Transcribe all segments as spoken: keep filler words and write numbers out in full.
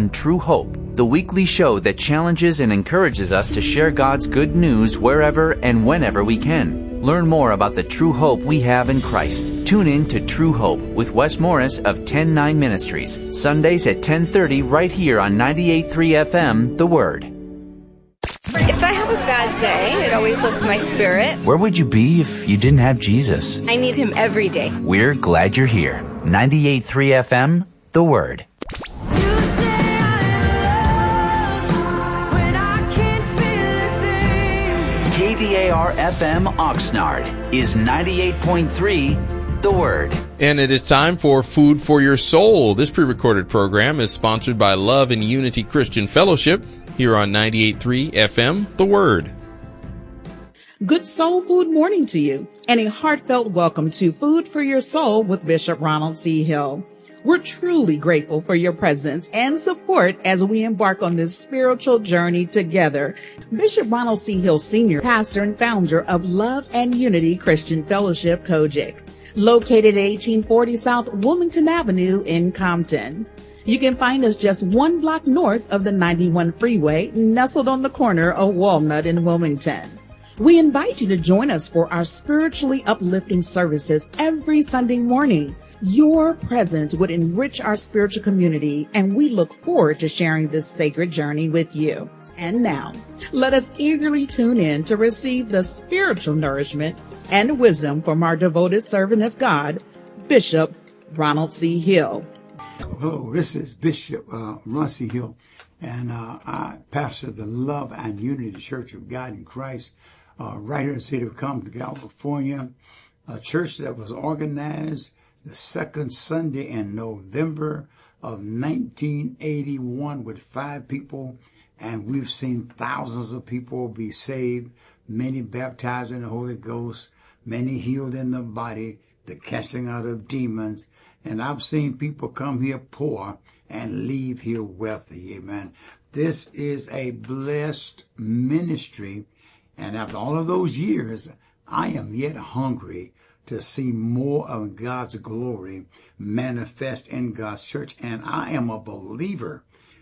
on True Hope, the weekly show that challenges and encourages us to share God's good news wherever and whenever we can. Learn more about the true hope we have in Christ. Tune in to True Hope with Wes Morris of ten nine Ministries, Sundays at ten thirty right here on ninety-eight point three F M, The Word. If I have a bad day, it always lifts my spirit. Where would you be if you didn't have Jesus? I need him every day. We're glad you're here. ninety-eight point three F M, The Word. K D A R F M Oxnard is ninety-eight point three, The Word. And it is time for Food for Your Soul. This pre-recorded program is sponsored by Love and Unity Christian Fellowship here on ninety-eight point three F M, The Word. Good soul food morning to you, and a heartfelt welcome to Food for Your Soul with Bishop Ronald C. Hill. We're truly grateful for your presence and support as we embark on this spiritual journey together. Bishop Ronald C. Hill Senior, pastor and founder of Love and Unity Christian Fellowship, Kojic, located at eighteen forty South Wilmington Avenue in Compton. You can find us just one block north of the ninety-one freeway, nestled on the corner of Walnut and Wilmington. We invite you to join us for our spiritually uplifting services every Sunday morning. Your presence would enrich our spiritual community, and we look forward to sharing this sacred journey with you. And now, let us eagerly tune in to receive the spiritual nourishment and wisdom from our devoted servant of God, Bishop Ronald C. Hill. Hello, this is Bishop uh, Ron C. Hill, and uh, I pastor the Love and Unity Church of God in Christ uh, right here in the city of Compton, California, a church that was organized the second Sunday in November of nineteen eighty-one with five people, and we've seen thousands of people be saved, many baptized in the Holy Ghost, many healed in the body, the casting out of demons, and I've seen people come here poor and leave here wealthy. Amen. This is a blessed ministry, and after all of those years, I am yet hungry to see more of God's glory manifest in God's church. And I am a believer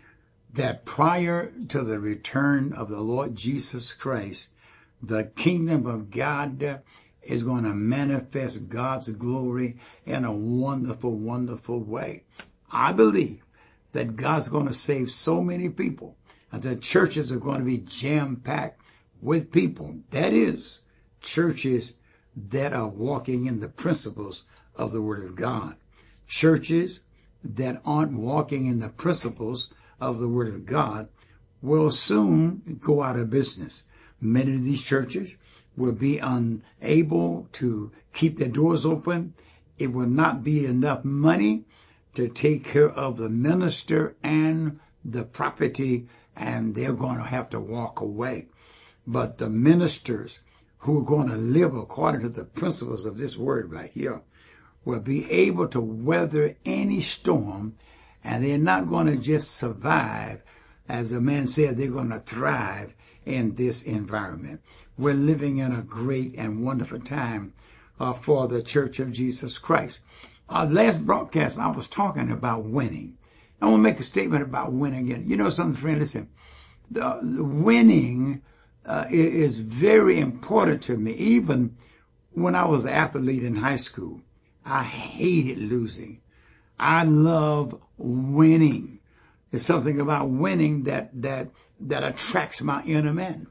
that prior to the return of the Lord Jesus Christ, the kingdom of God is going to manifest God's glory in a wonderful, wonderful way. I believe that God's going to save so many people, and the churches are going to be jam-packed with people. That is, churches that are walking in the principles of the Word of God. Churches that aren't walking in the principles of the Word of God will soon go out of business. Many of these churches will be unable to keep their doors open. It will not be enough money to take care of the minister and the property, and they're going to have to walk away. But the ministers who are going to live according to the principles of this word right here will be able to weather any storm, and they're not going to just survive. As the man said, they're going to thrive in this environment. We're living in a great and wonderful time uh, for the Church of Jesus Christ. Our last broadcast, I was talking about winning. I want to make a statement about winning again. You know something, friend? Listen, the, the winning Uh, is very important to me. Even when I was an athlete in high school, I hated losing. I love winning. There's something about winning that, that, that attracts my inner man.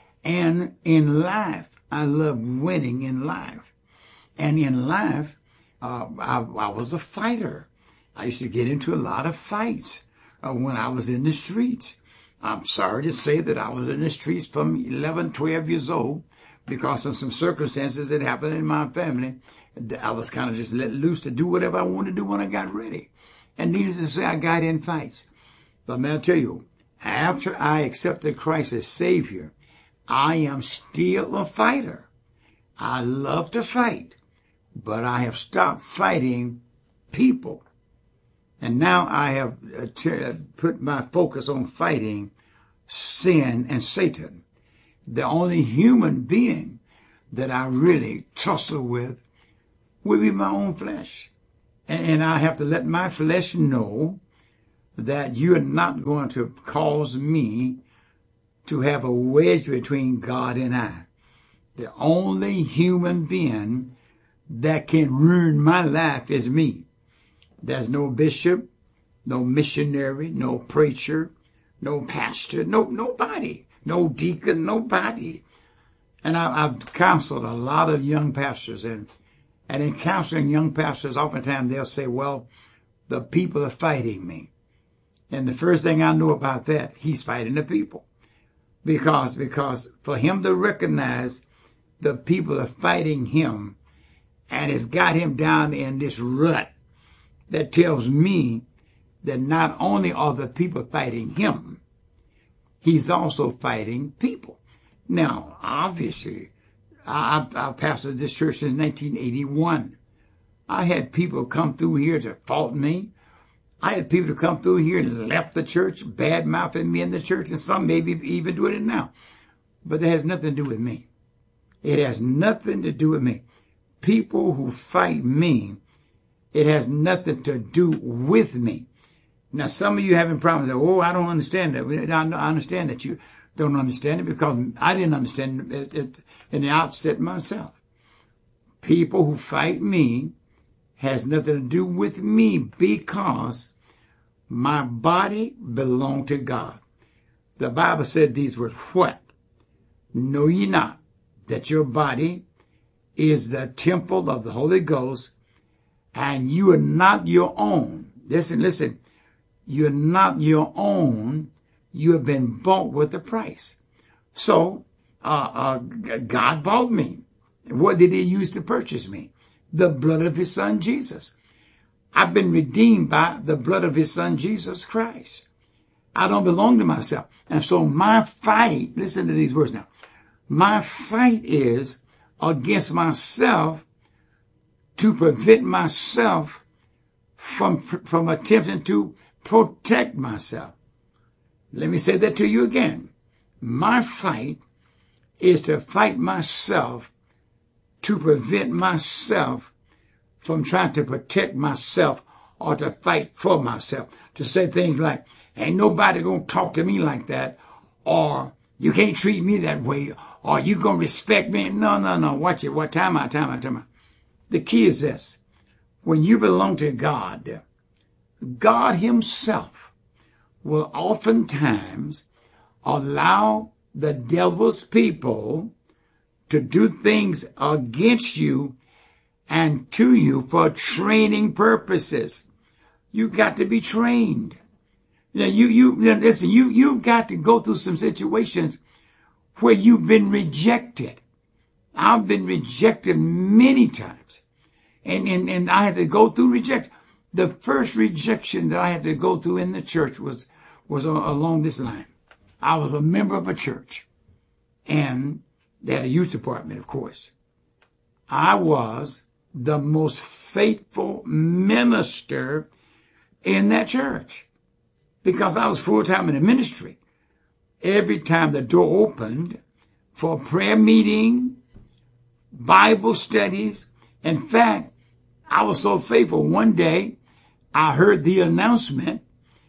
And in life, I love winning in life. And in life, uh, I, I was a fighter. I used to get into a lot of fights uh, when I was in the streets. I'm sorry to say that I was in the streets from eleven, twelve years old because of some circumstances that happened in my family. I was kind of just let loose to do whatever I wanted to do when I got ready. And needless to say, I got in fights. But man, I'll tell you, after I accepted Christ as Savior, I am still a fighter. I love to fight, but I have stopped fighting people. And now I have put my focus on fighting sin and Satan. The only human being that I really tussle with will be my own flesh. And I have to let my flesh know that you're not going to cause me to have a wedge between God and I. The only human being that can ruin my life is me. There's no bishop, no missionary, no preacher, no pastor, no nobody, no deacon, nobody. And I, I've counseled a lot of young pastors, and and in counseling young pastors, oftentimes they'll say, well, the people are fighting me. And the first thing I know about that, he's fighting the people. Because, because for him to recognize the people are fighting him, and it's got him down in this rut that tells me that not only are the people fighting him, he's also fighting people. Now, obviously, I, I, I've pastored this church since nineteen eighty-one. I had people come through here to fault me. I had people to come through here and left the church, bad-mouthing me in the church, and some maybe even doing it now. But that has nothing to do with me. It has nothing to do with me. People who fight me, it has nothing to do with me. Now, some of you having problems. Oh, I don't understand that. I understand that you don't understand it because I didn't understand it, it in the outset myself. People who fight me has nothing to do with me because my body belonged to God. The Bible said these words, what? Know ye not that your body is the temple of the Holy Ghost, and you are not your own. Listen, listen. You're not your own. You have been bought with a price. So, uh, uh, God bought me. What did he use to purchase me? The blood of his son, Jesus. I've been redeemed by the blood of his son, Jesus Christ. I don't belong to myself. And so my fight, listen to these words now. My fight is against myself to prevent myself from, from attempting to protect myself. Let me say that to you again. My fight is to fight myself to prevent myself from trying to protect myself or to fight for myself. To say things like, ain't nobody gonna talk to me like that, or you can't treat me that way, or you gonna respect me. No, no, no. Watch it. What time out, time out, time out. The key is this. When you belong to God, God himself will oftentimes allow the devil's people to do things against you and to you for training purposes. You got to be trained. Now you, you, listen, you, you've got to go through some situations where you've been rejected. I've been rejected many times. And, and, and I had to go through rejection. The first rejection that I had to go through in the church was, was along this line. I was a member of a church, and they had a youth department, of course. I was the most faithful minister in that church because I was full-time in the ministry. Every time the door opened for a prayer meeting, Bible studies, in fact, I was so faithful. One day, I heard the announcement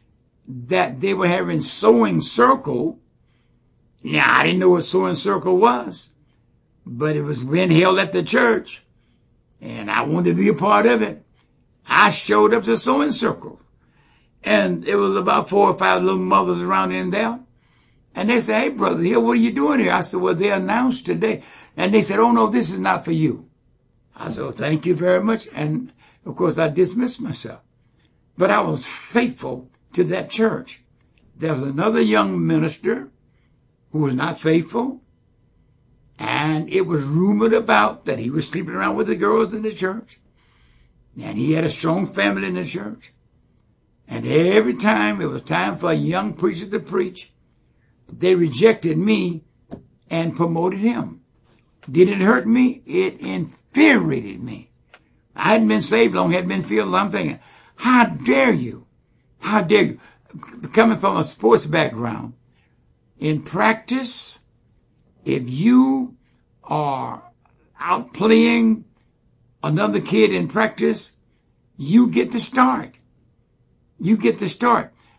that they were having sewing circle. Yeah, I didn't know what sewing circle was, but it was being held at the church, and I wanted to be a part of it. I showed up to sewing circle, and it was about four or five little mothers around in there, and they said, "Hey, brother, here, what are you doing here?" I said, "Well, they announced today," and they said, "Oh no, this is not for you." I said, "Well, thank you very much," and of course, I dismissed myself. But I was faithful to that church. There was another young minister who was not faithful, and it was rumored about that he was sleeping around with the girls in the church, and he had a strong family in the church. And every time it was time for a young preacher to preach, they rejected me and promoted him. Did it hurt me? It infuriated me. I hadn't been saved long, hadn't been filled. I'm thinking, how dare you? How dare you? Coming from a sports background, in practice, if you are out playing another kid in practice, you get to start. You get to start.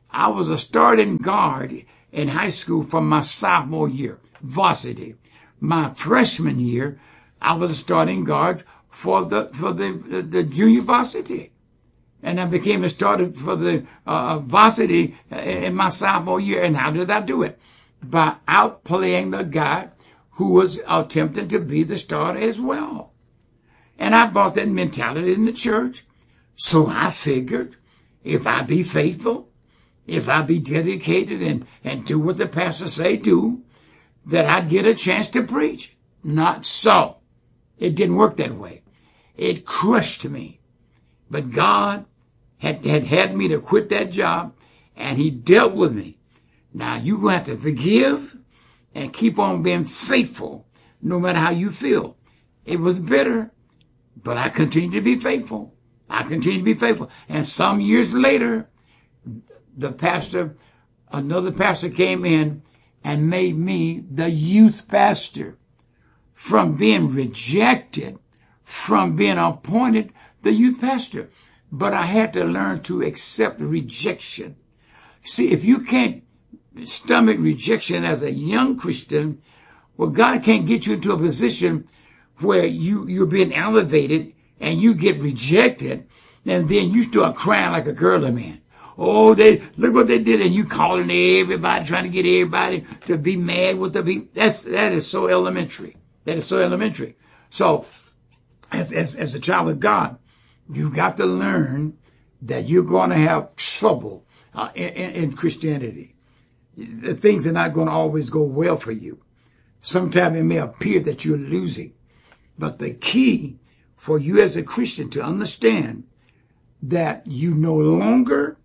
I was a starting guard in high school from my sophomore year, varsity. My freshman year, I was a starting guard for the for the the, the junior varsity, and I became a starter for the uh, varsity in my sophomore year. And how did I do it? By outplaying the guy who was attempting to be the starter as well. And I brought that mentality in the church. So I figured, if I be faithful, if I be dedicated and, and do what the pastor say do, that I'd get a chance to preach. Not so. It didn't work that way. It crushed me. But God had, had had me to quit that job, and he dealt with me. Now you're going to have to forgive and keep on being faithful no matter how you feel. It was bitter, but I continued to be faithful. I continued to be faithful. And some years later, the pastor, another pastor came in and made me the youth pastor. From being rejected, from being appointed the youth pastor. But I had to learn to accept rejection. See, if you can't stomach rejection as a young Christian, well, God can't get you into a position where you, you're being elevated and you get rejected, and then you start crying like a girly man. Oh, they, look what they did, and you calling everybody, trying to get everybody to be mad with the people. That's, that is so elementary. That is so elementary. So, as, as, as a child of God, you've got to learn that you're going to have trouble uh, in, in Christianity. The things are not going to always go well for you. Sometimes it may appear that you're losing. But the key for you as a Christian to understand that you no longer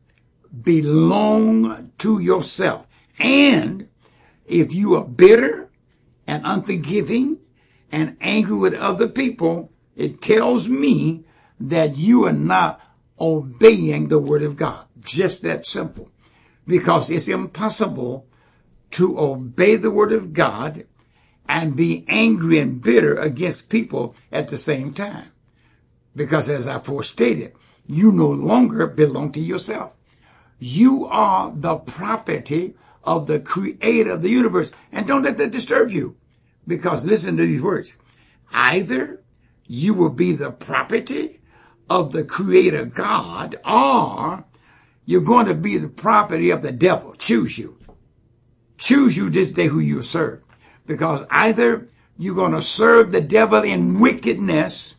belong to yourself. And if you are bitter and unforgiving and angry with other people, it tells me that you are not obeying the word of God. Just that simple. Because it's impossible to obey the word of God and be angry and bitter against people at the same time. Because as I forestated, you no longer belong to yourself. You are the property of the creator of the universe. And don't let that disturb you. Because listen to these words. Either you will be the property of the creator God, or you're going to be the property of the devil. Choose you. Choose you this day who you serve. Because either you're going to serve the devil in wickedness,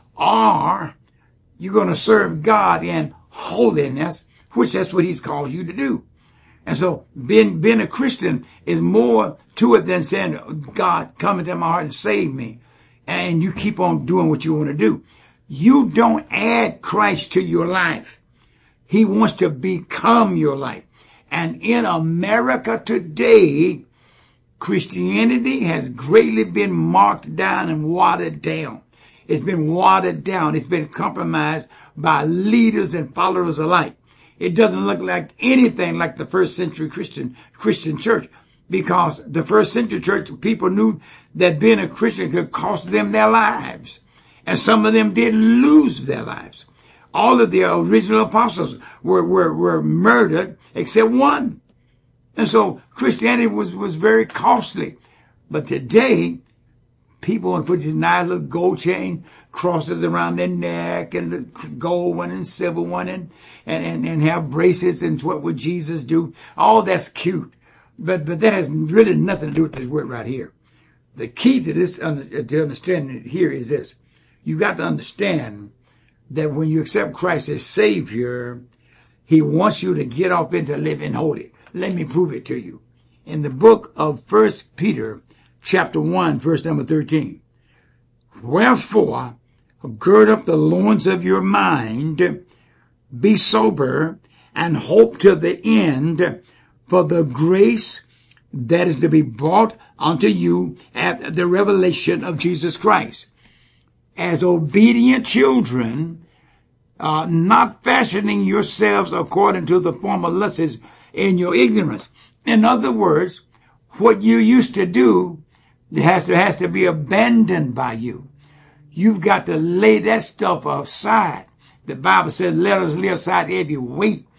or you're going to serve God in holiness, which that's what he's called you to do. And so being, being a Christian is more to it than saying, God, come into my heart and save me. And you keep on doing what you want to do. You don't add Christ to your life. He wants to become your life. And in America today, Christianity has greatly been marked down and watered down. It's been watered down. It's been compromised by leaders and followers alike. It doesn't look like anything like the first century Christian, Christian church, because the first century church, people knew that being a Christian could cost them their lives. And some of them did lose their lives. All of the original apostles were, were, were murdered except one. And so Christianity was, was very costly. But today, people want to put these nice little gold chain crosses around their neck and the gold one and silver one and, and, and, and have bracelets and what would Jesus do? All that's cute. But, but that has really nothing to do with this word right here. The key to this, to understanding it here is this. You got to understand that when you accept Christ as Savior, he wants you to get off into living holy. Let me prove it to you. In the book of First Peter, chapter one, verse number thirteen. Wherefore, gird up the loins of your mind, be sober, and hope to the end for the grace that is to be brought unto you at the revelation of Jesus Christ. As obedient children, uh, not fashioning yourselves according to the former lusts in your ignorance. In other words, what you used to do has to, has to be abandoned by you. You've got to lay that stuff aside. The Bible says, let us lay aside every weight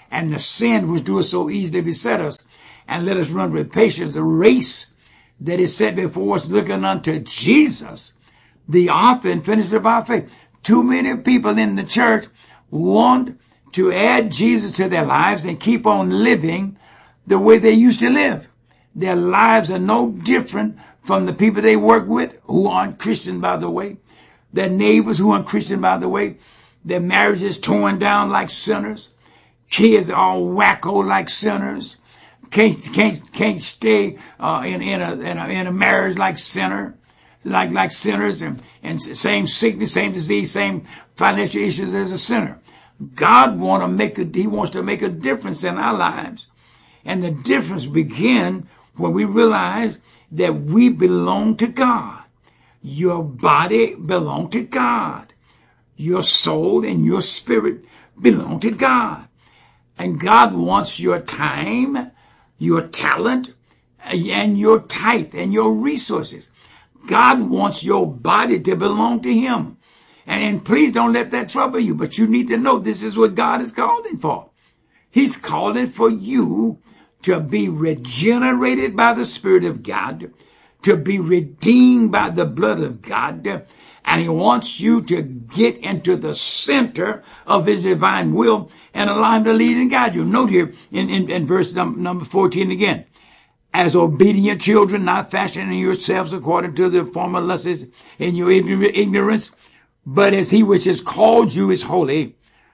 and the sin which doeth so easily beset us. And let us run with patience a race that is set before us, looking unto Jesus, the author and finisher of our faith. Too many people in the church want to add Jesus to their lives and keep on living the way they used to live. Their lives are no different from the people they work with, who aren't Christian, by the way. Their neighbors who aren't Christian, by the way. Their marriages torn down like sinners. Kids all wacko like sinners. Can't, can't, can't stay, uh, in, in a, in a, in a marriage like sinner, like, like sinners, and, and same sickness, same disease, same financial issues as a sinner. God want to make a, he wants to make a difference in our lives. And the difference begins when we realize that we belong to God. Your body belongs to God. Your soul and your spirit belong to God. And God wants your time, your talent, and your tithe and your resources. God wants your body to belong to him. And, and please don't let that trouble you, but you need to know this is what God is calling for. He's calling for you to be regenerated by the Spirit of God, to be redeemed by the blood of God, and he wants you to get into the center of his divine will and allow him to lead and guide you. Note here in, in, in verse number, number fourteen again, as obedient children, not fashioning yourselves according to the former lusts in your ignorance, but as he which has called you is holy,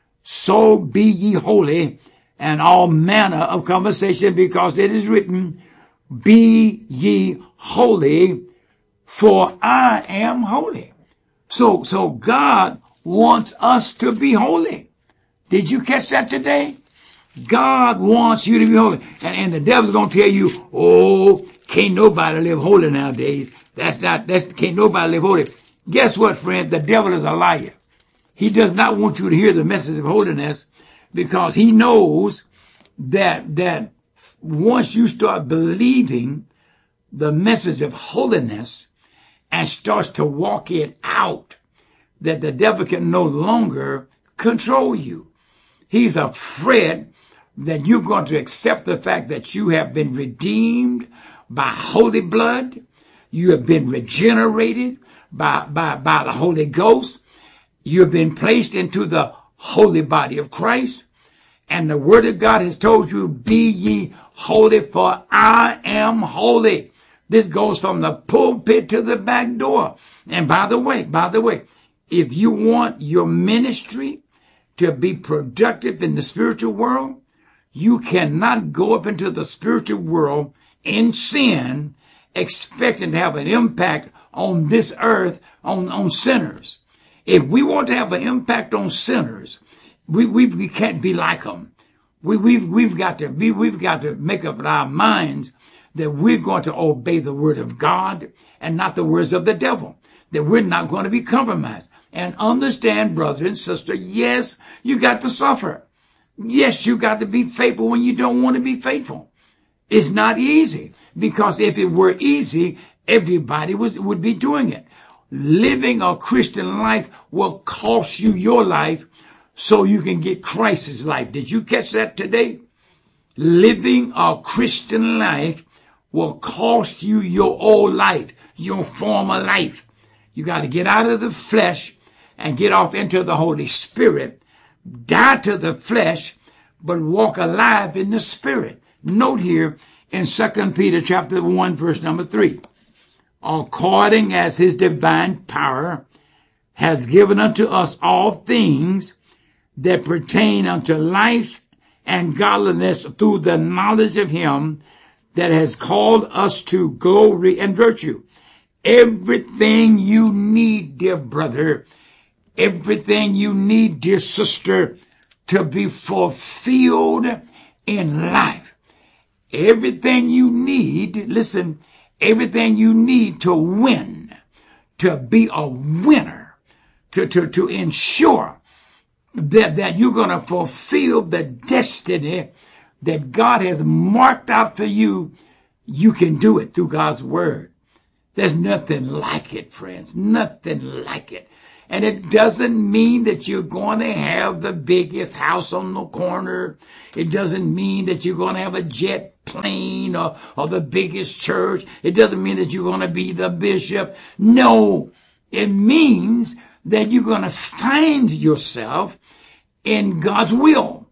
so be ye holy, and all manner of conversation, because it is written, be ye holy, for I am holy. So, so God wants us to be holy. Did you catch that today? God wants you to be holy. And, and the devil's going to tell you, oh, can't nobody live holy nowadays. That's not, that's, can't nobody live holy. Guess what, friend? The devil is a liar. He does not want you to hear the message of holiness, because he knows that, that once you start believing the message of holiness and starts to walk it out, that the devil can no longer control you. He's afraid that you're going to accept the fact that you have been redeemed by holy blood. You have been regenerated by, by, by the Holy Ghost. You've been placed into the holy body of Christ. And the word of God has told you, be ye holy, for I am holy. This goes from the pulpit to the back door. And by the way, by the way, if you want your ministry to be productive in the spiritual world, you cannot go up into the spiritual world in sin expecting to have an impact on this earth, on, on sinners. If we want to have an impact on sinners, we, we, we can't be like them. We, we've, we've got to be, we've got to make up in our minds that we're going to obey the word of God and not the words of the devil, that we're not going to be compromised. And understand, brother and sister, yes, you got to suffer. Yes, you got to be faithful when you don't want to be faithful. It's not easy, because if it were easy, everybody was, would be doing it. Living a Christian life will cost you your life so you can get Christ's life. Did you catch that today? Living a Christian life will cost you your old life, your former life. You got to get out of the flesh and get off into the Holy Spirit. Die to the flesh, but walk alive in the Spirit. Note here in Second Peter chapter one, verse number three. According as his divine power has given unto us all things that pertain unto life and godliness through the knowledge of him that has called us to glory and virtue. Everything you need, dear brother, everything you need, dear sister, to be fulfilled in life. Everything you need, listen, everything you need to win, to be a winner, to, to, to ensure that, that you're going to fulfill the destiny that God has marked out for you. You can do it through God's word. There's nothing like it, friends. Nothing like it. And it doesn't mean that you're going to have the biggest house on the corner. It doesn't mean that you're going to have a jet plane or, or the biggest church. It doesn't mean that you're going to be the bishop. No, it means that you're going to find yourself in God's will.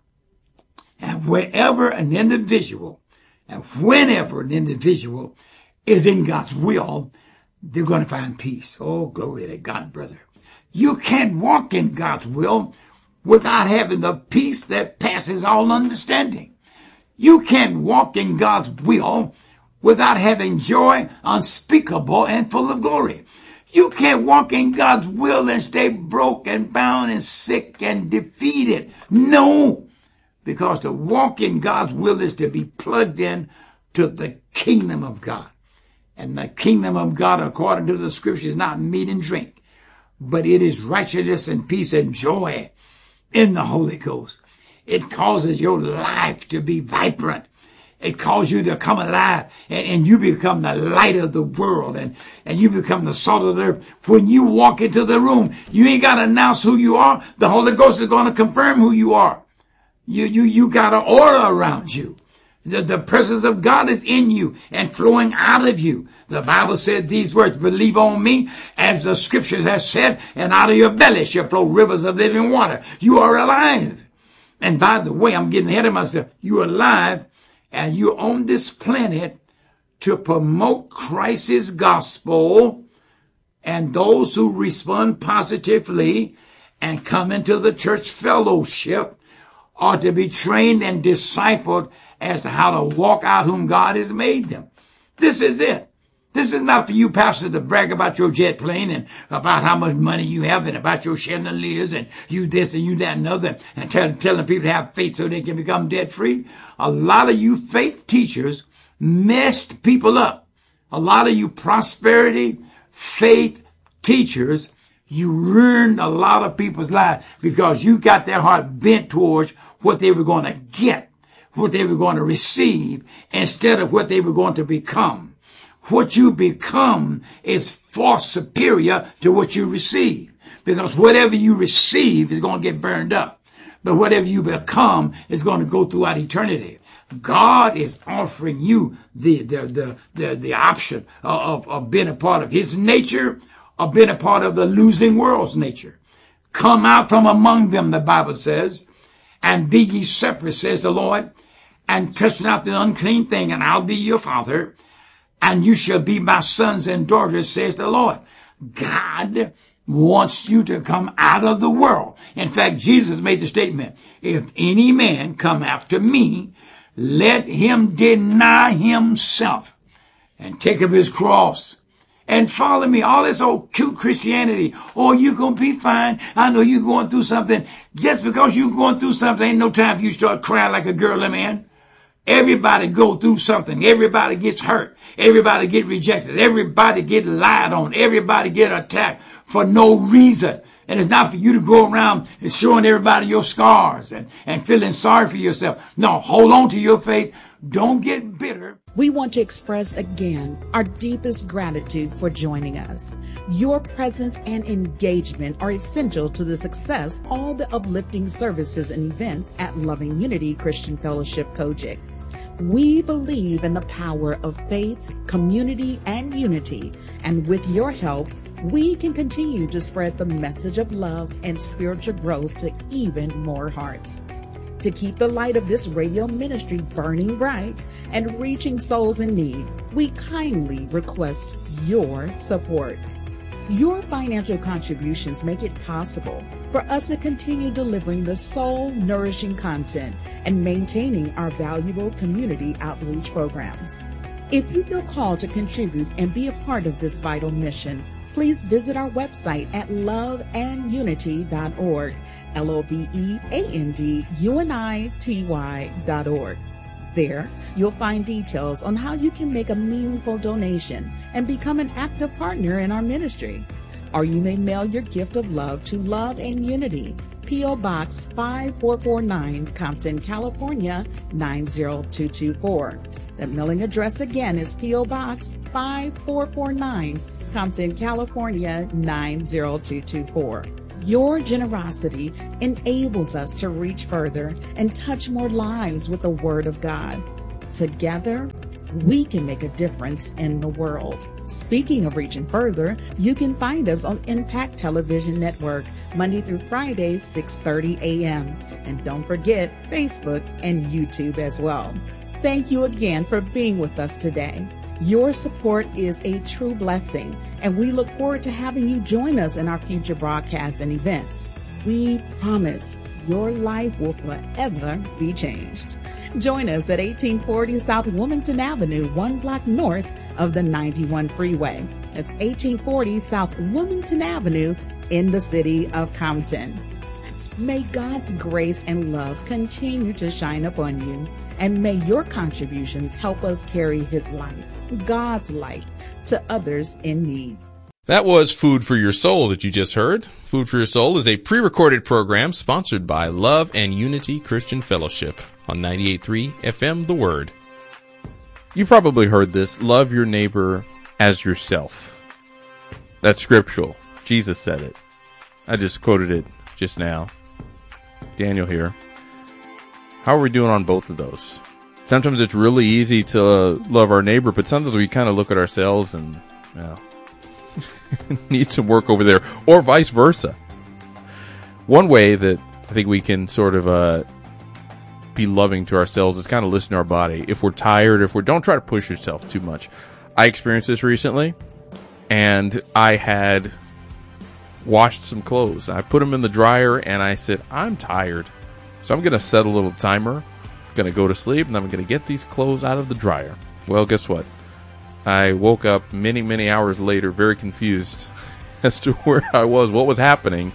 And wherever an individual and whenever an individual is in God's will, they're going to find peace. Oh, glory to God, brother. You can't walk in God's will without having the peace that passes all understanding. You can't walk in God's will without having joy unspeakable and full of glory. You can't walk in God's will and stay broke and bound and sick and defeated. No, because to walk in God's will is to be plugged in to the kingdom of God. And the kingdom of God, according to the scripture, is not meat and drink, but it is righteousness and peace and joy in the Holy Ghost. It causes your life to be vibrant. It causes you to come alive, and, and you become the light of the world, and, and you become the salt of the earth. When you walk into the room, you ain't got to announce who you are. The Holy Ghost is going to confirm who you are. You, you, you got an aura around you. The, the presence of God is in you and flowing out of you. The Bible said these words, believe on me, as the scriptures have said, and out of your belly shall flow rivers of living water. You are alive. And by the way, I'm getting ahead of myself. You're alive, and you're on this planet to promote Christ's gospel, and those who respond positively and come into the church fellowship are to be trained and discipled as to how to walk out whom God has made them. This is it. This is not for you, pastor, to brag about your jet plane and about how much money you have and about your chandeliers and you this and you that and other and tell, telling people to have faith so they can become debt free. A lot of you faith teachers messed people up. A lot of you prosperity faith teachers, you ruined a lot of people's lives because you got their heart bent towards what they were going to get, what they were going to receive, instead of what they were going to become. What you become is far superior to what you receive, because whatever you receive is going to get burned up, but whatever you become is going to go throughout eternity. God is offering you the the the the, the option of, of being a part of his nature, or being a part of the losing world's nature. Come out from among them, the Bible says, and be ye separate, says the Lord, and touch not the unclean thing, and I'll be your father, and you shall be my sons and daughters, says the Lord. God wants you to come out of the world. In fact, Jesus made the statement, if any man come after me, let him deny himself and take up his cross and follow me. All this old cute Christianity. Oh, you're going to be fine. I know you're going through something. Just because you're going through something, ain't no time for you to start crying like a girl, man. Everybody go through something. Everybody gets hurt. Everybody get rejected. Everybody get lied on. Everybody get attacked for no reason. And it's not for you to go around and showing everybody your scars and, and feeling sorry for yourself. No, hold on to your faith. Don't get bitter. We want to express again our deepest gratitude for joining us. Your presence and engagement are essential to the success of all the uplifting services and events at Loving Unity Christian Fellowship Kojic. We believe in the power of faith, community, and unity, and with your help, we can continue to spread the message of love and spiritual growth to even more hearts. To keep the light of this radio ministry burning bright and reaching souls in need, we kindly request your support. Your financial contributions make it possible for us to continue delivering the soul-nourishing content and maintaining our valuable community outreach programs. If you feel called to contribute and be a part of this vital mission, please visit our website at love and unity dot org, L O V E A N D U N I T Y dot org. There, you'll find details on how you can make a meaningful donation and become an active partner in our ministry. Or you may mail your gift of love to Love and Unity, P O. Box five four four nine, Compton, California, nine zero two two four. The mailing address again is P O. Box five four four nine, Compton, California, nine zero two two four. Your generosity enables us to reach further and touch more lives with the Word of God. Together, we can make a difference in the world. Speaking of reaching further, you can find us on Impact Television Network, Monday through Friday, six thirty a.m. And don't forget Facebook and YouTube as well. Thank you again for being with us today. Your support is a true blessing, and we look forward to having you join us in our future broadcasts and events. We promise your life will forever be changed. Join us at eighteen forty South Wilmington Avenue, one block north of the ninety-one freeway. That's eighteen forty South Wilmington Avenue in the city of Compton. May God's grace and love continue to shine upon you, and may your contributions help us carry His life, God's light, to others in need. That was Food for Your Soul that you just heard. Food for Your Soul is a pre-recorded program sponsored by Love and Unity Christian Fellowship on ninety-eight point three F M The Word. You've probably heard this, love your neighbor as yourself. That's scriptural. Jesus said it. I just quoted it just now. Daniel here. How are we doing on both of those? Sometimes it's really easy to uh, love our neighbor, but sometimes we kind of look at ourselves and, well, need some work over there, or vice versa. One way that I think we can sort of uh, be loving to ourselves is kind of listen to our body. If we're tired, if we don't try to push yourself too much. I experienced this recently, and I had washed some clothes. I put them in the dryer, and I said, I'm tired, so I'm going to set a little timer. I'm going to go to sleep, and I'm going to get these clothes out of the dryer. Well, guess what? I woke up many, many hours later very confused as to where I was, what was happening.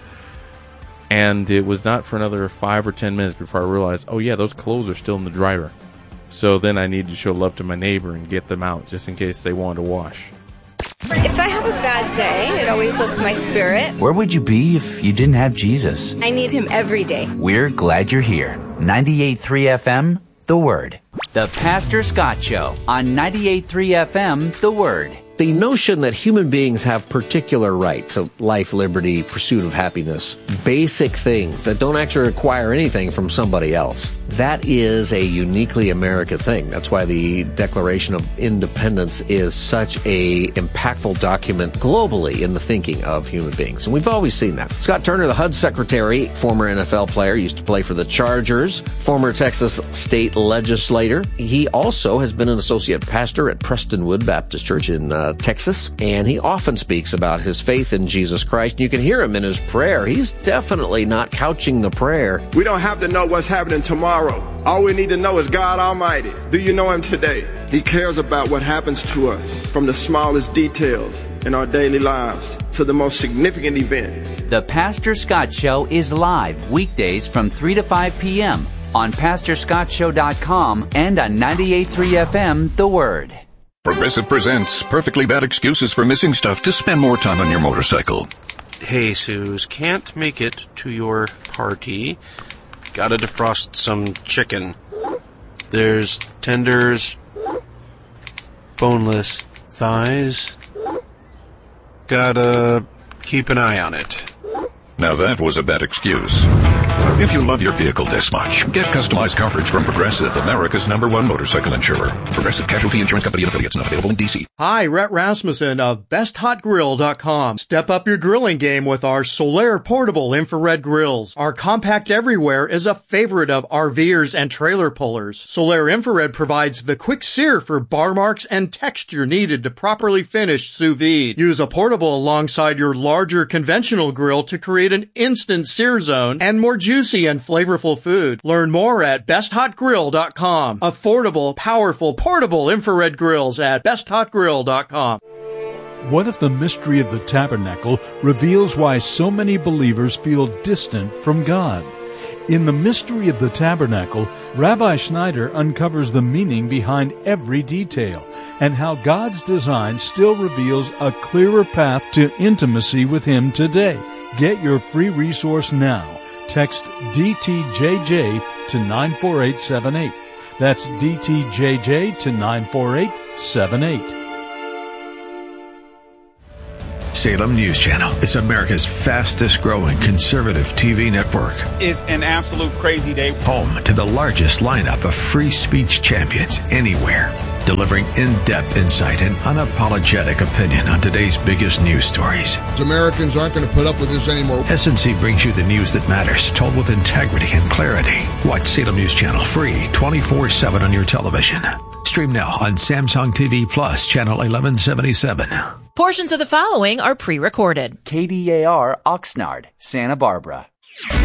And it was not for another five or ten minutes before I realized, oh yeah, those clothes are still in the dryer. So then I need to show love to my neighbor and get them out just in case they wanted to wash. If I have a bad day, it always lifts my spirit. Where would you be if you didn't have Jesus? I need Him every day. We're glad you're here. ninety-eight point three F M, The Word. The Pastor Scott Show on ninety-eight point three F M, The Word. The notion that human beings have particular right to life, liberty, pursuit of happiness, basic things that don't actually require anything from somebody else, that is a uniquely American thing. That's why the Declaration of Independence is such a impactful document globally in the thinking of human beings. And we've always seen that. Scott Turner, the H U D Secretary, former N F L player, used to play for the Chargers, former Texas state legislator. He also has been an associate pastor at Prestonwood Baptist Church in uh, Texas, and he often speaks about his faith in Jesus Christ. You can hear him in his prayer. He's definitely not couching the prayer. We don't have to know what's happening tomorrow. All we need to know is God Almighty. Do you know Him today? He cares about what happens to us, from the smallest details in our daily lives to the most significant events. The Pastor Scott Show is live weekdays from three to five p.m. on pastor scott show dot com and on ninety-eight point three F M, The Word. Progressive presents Perfectly Bad Excuses for Missing Stuff to Spend More Time on Your Motorcycle. Hey, Suze, can't make it to your party. Gotta defrost some chicken. There's tenders, boneless thighs. Gotta keep an eye on it. Now that was a bad excuse. If you love your vehicle this much, get customized coverage from Progressive, America's number one motorcycle insurer. Progressive Casualty Insurance Company and affiliates, not available in D C. Hi, Rhett Rasmussen of best hot grill dot com. Step up your grilling game with our Solaire portable infrared grills. Our compact everywhere is a favorite of RVers and trailer pullers. Solaire infrared provides the quick sear for bar marks and texture needed to properly finish sous vide. Use a portable alongside your larger conventional grill to create an instant sear zone and more juicy and flavorful food. Learn more at best hot grill dot com. Affordable, powerful, portable infrared grills at best hot grill dot com. What if the mystery of the tabernacle reveals why so many believers feel distant from God? In The Mystery of the Tabernacle, Rabbi Schneider uncovers the meaning behind every detail and how God's design still reveals a clearer path to intimacy with Him today. Get your free resource now. Text D T J J to nine four eight seven eight. That's D T J J to nine four eight seven eight. Salem News Channel is America's fastest growing conservative T V network. It's an absolute crazy day. Home to the largest lineup of free speech champions anywhere. Delivering in-depth insight and unapologetic opinion on today's biggest news stories. Americans aren't going to put up with this anymore. S N C brings you the news that matters, told with integrity and clarity. Watch Salem News Channel free twenty-four seven on your television. Stream now on Samsung T V Plus, channel eleven seventy-seven. Portions of the following are pre-recorded. K D A R Oxnard, Santa Barbara.